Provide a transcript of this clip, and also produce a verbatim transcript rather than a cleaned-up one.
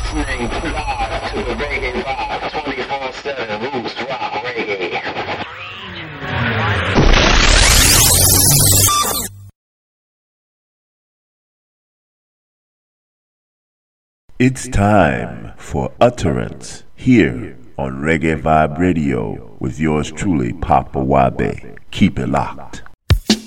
listening live to the Reggae Vibe twenty-four seven Roots Rock Reggae. It's time for Utterance here on Reggae Vibe Radio with yours truly, Papa Wabe. Keep it locked.